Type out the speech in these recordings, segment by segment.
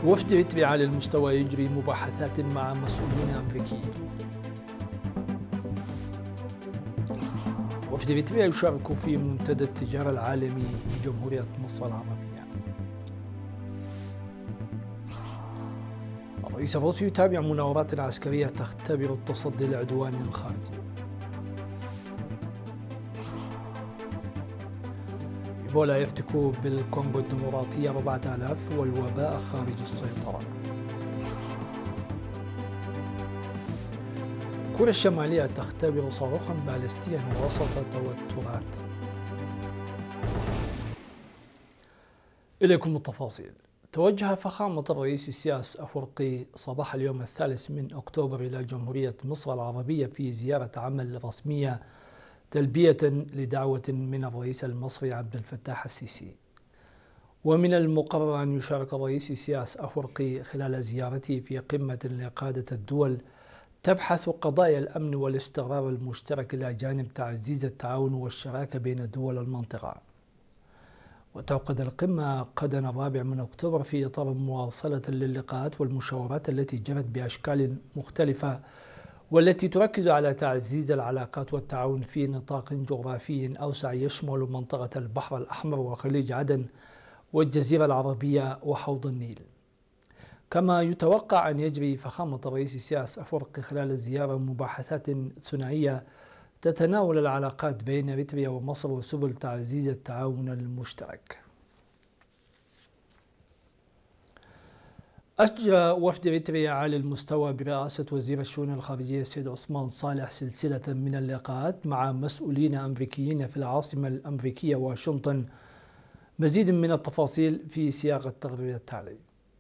وفد إريتريا على المستوى يجري مباحثات مع مسؤولين أمريكيين. وفد إريتريا يشارك في منتدى التجارة العالمي لجمهورية مصر العربية. الرئيس الروسي يتابع مناورات عسكرية تختبر التصدي لعدوان خارجي. إيبولا يفتك بالكونغو الديمقراطية 4000 والوباء خارج السيطرة. كوريا الشمالية تختبر صاروخا باليستيا وسط توترات. إليكم التفاصيل. توجه فخامة الرئيس السياس أفورقي صباح اليوم 3 أكتوبر إلى جمهورية مصر العربية في زيارة عمل رسمية تلبية لدعوة من الرئيس المصري عبد الفتاح السيسي. ومن المقرر أن يشارك الرئيس السياس أفورقي خلال زيارته في قمة لقادة الدول تبحث قضايا الأمن والاستقرار المشترك إلى جانب تعزيز التعاون والشراكة بين دول المنطقة. وتعقد القمة غدا 4 أكتوبر في إطار مواصلة للقاءات والمشاورات التي جرت بأشكال مختلفة، والتي تركز على تعزيز العلاقات والتعاون في نطاق جغرافي أوسع يشمل منطقة البحر الأحمر وخليج عدن والجزيرة العربية وحوض النيل. كما يتوقع أن يجري فخامة الرئيس السياس أفورقي خلال الزيارة مباحثات ثنائية تتناول العلاقات بين إريتريا ومصر وسبل تعزيز التعاون المشترك. أجرى وفد إريتريا على المستوى برئاسة وزير الشؤون الخارجية السيد عثمان صالح سلسلة من اللقاءات مع مسؤولين أمريكيين في العاصمة الأمريكية واشنطن. مزيد من التفاصيل في سياق التقرير التالي.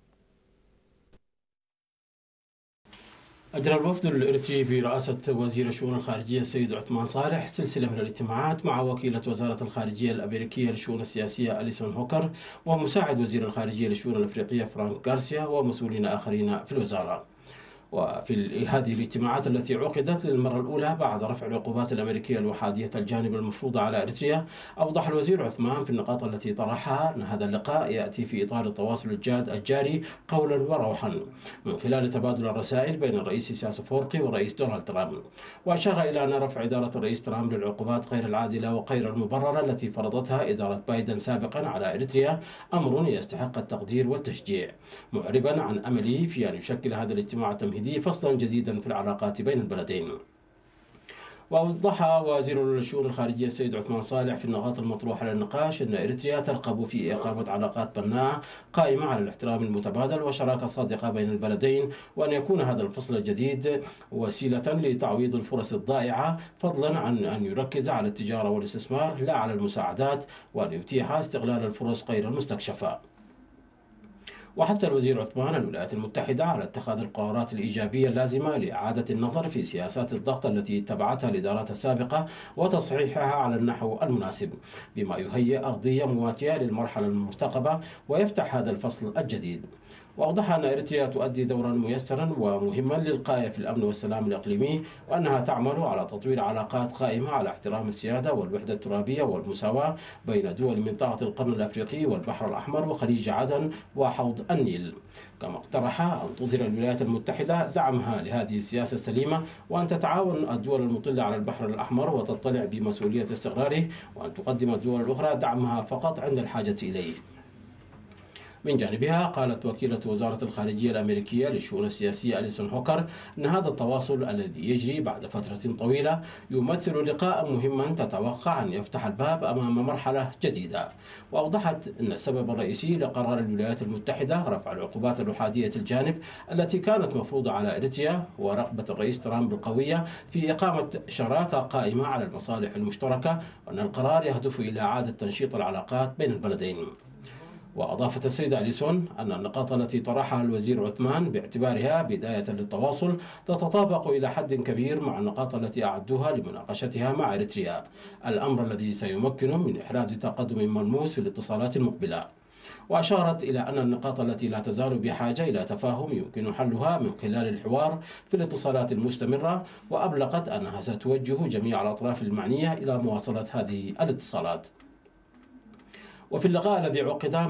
أجرى الوفد الإريتري برئاسة وزير الشؤون الخارجية السيد عثمان صالح سلسلة من الاجتماعات مع وكيلة وزارة الخارجية الأمريكية للشؤون السياسية أليسون هوكر ومساعد وزير الخارجية للشؤون الأفريقية فرانك غارسيا ومسؤولين آخرين في الوزارة. وفي هذه الاجتماعات التي عقدت للمرة الأولى بعد رفع العقوبات الأمريكية الوحادية الجانب المفروضة على إريتريا، أوضح الوزير عثمان في النقاط التي طرحها أن هذا اللقاء يأتي في إطار التواصل الجاد الجاري قولا وروحا من خلال تبادل الرسائل بين الرئيس السياس أفورقي والرئيس دونالد ترامب. وأشار إلى أن رفع إدارة الرئيس ترامب للعقوبات غير العادلة وغير المبررة التي فرضتها إدارة بايدن سابقا على إريتريا أمر يستحق التقدير والتشجيع، معربا عن أمله في أن يشكل هذا الاجتماع التمهيدي فصلا جديدا في العلاقات بين البلدين. وأوضح وزير الشؤون الخارجية السيد عثمان صالح في النقاط المطروحة للنقاش أن إريتريا ترغب في إقامة علاقات بناءة قائمة على الاحترام المتبادل وشراكة صادقة بين البلدين، وأن يكون هذا الفصل الجديد وسيلة لتعويض الفرص الضائعة، فضلا عن أن يركز على التجارة والاستثمار لا على المساعدات، وأن يتيح استغلال الفرص غير المستكشفة. وحث الوزير عثمان الولايات المتحدة على اتخاذ القرارات الإيجابية اللازمة لإعادة النظر في سياسات الضغط التي اتبعتها الإدارات السابقة وتصحيحها على النحو المناسب، بما يهيئ أرضية مواتية للمرحلة المرتقبة ويفتح هذا الفصل الجديد. وأوضح أن إريتريا تؤدي دورا ميسرا ومهما للغاية في الأمن والسلام الإقليمي، وأنها تعمل على تطوير علاقات قائمة على احترام السيادة والوحدة الترابية والمساواة بين دول منطقة القرن الأفريقي والبحر الأحمر وخليج عدن وحوض النيل. كما اقترح أن تظهر الولايات المتحدة دعمها لهذه السياسة السليمة، وأن تتعاون الدول المطلة على البحر الأحمر وتطلع بمسؤولية استقراره، وأن تقدم الدول الأخرى دعمها فقط عند الحاجة إليه. من جانبها قالت وكيلة وزارة الخارجية الأمريكية للشؤون السياسية أليسون هوكر أن هذا التواصل الذي يجري بعد فترة طويلة يمثل لقاء مهما تتوقع أن يفتح الباب أمام مرحلة جديدة. وأوضحت أن السبب الرئيسي لقرار الولايات المتحدة رفع العقوبات الأحادية الجانب التي كانت مفروضة على إريتريا هو رغبة الرئيس ترامب القوية في إقامة شراكة قائمة على المصالح المشتركة، وأن القرار يهدف إلى إعادة تنشيط العلاقات بين البلدين. وأضافت السيدة أليسون أن النقاط التي طرحها الوزير عثمان باعتبارها بداية للتواصل تتطابق إلى حد كبير مع النقاط التي أعدوها لمناقشتها مع إريتريا، الأمر الذي سيمكن من إحراز تقدم ملموس في الاتصالات المقبلة. وأشارت إلى أن النقاط التي لا تزال بحاجة إلى تفاهم يمكن حلها من خلال الحوار في الاتصالات المستمرة، وأبلغت أنها ستوجه جميع الأطراف المعنية إلى مواصلة هذه الاتصالات. وفي اللقاء الذي عقد